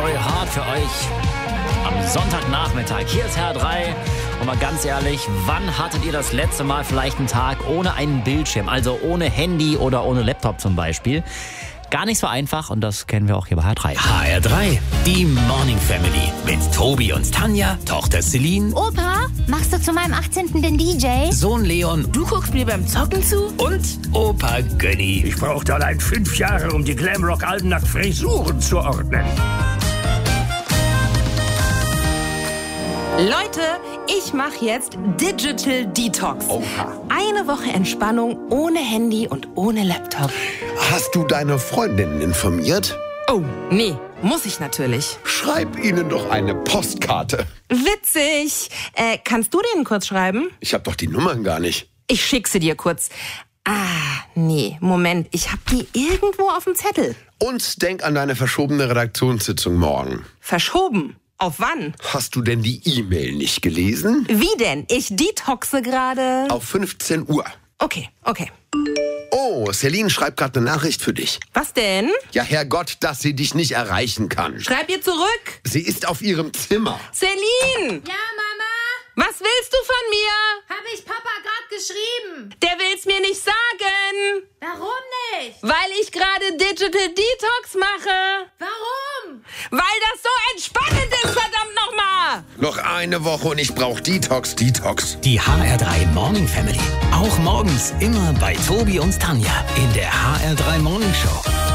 Story Hard für euch am Sonntagnachmittag. Hier ist HR3. Und mal ganz ehrlich, wann hattet ihr das letzte Mal vielleicht einen Tag ohne einen Bildschirm? Also ohne Handy oder ohne Laptop zum Beispiel. Gar nicht so einfach und das kennen wir auch hier bei HR3. HR3, die Morning Family mit Tobi und Tanja, Tochter Celine, Opa, machst du zu meinem 18. den DJ? Sohn Leon Du guckst mir beim Zocken zu? und Opa Gönni. Ich brauchte allein 5 Jahre, um die Glamrock-Alben nach Frisuren zu ordnen. Leute, ich mache jetzt Digital Detox. Eine Woche Entspannung ohne Handy und ohne Laptop. Hast du deine Freundinnen informiert? Oh, nee, muss ich natürlich. Schreib ihnen doch eine Postkarte. Witzig. Kannst du denen kurz schreiben? Ich hab doch die Nummern gar nicht. Ich schick sie dir kurz. Nee, Moment, ich hab die irgendwo auf dem Zettel. Und denk an deine verschobene Redaktionssitzung morgen. Verschoben. Auf wann? Hast du denn die E-Mail nicht gelesen? Wie denn? Ich detoxe gerade. Auf 15 Uhr. Okay. Oh, Celine schreibt gerade eine Nachricht für dich. Was denn? Ja, Herrgott, dass sie dich nicht erreichen kann. Schreib ihr zurück. Sie ist auf ihrem Zimmer. Celine! Ja, Mama? Was willst du von mir? Habe ich Papa gerade geschrieben? Der will's mir nicht sagen. Warum nicht? Weil ich gerade Digital Detox mache. Warum? Weil das so entspannend ist, verdammt nochmal. Noch eine Woche und ich brauch Detox. Die HR3 Morning Family. Auch morgens immer bei Tobi und Tanja in der HR3 Morning Show.